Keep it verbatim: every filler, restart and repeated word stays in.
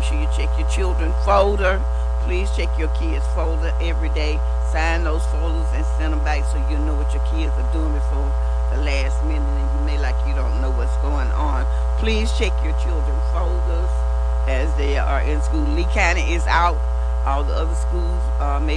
sure you check your children's folder. Please check your kids' folder every day. Sign those folders and send them back so you know what your kids are doing before the last minute, and you may like you don't know what's going on. Please check your children's folders as they are in school. Lee County is out. All the other schools uh, may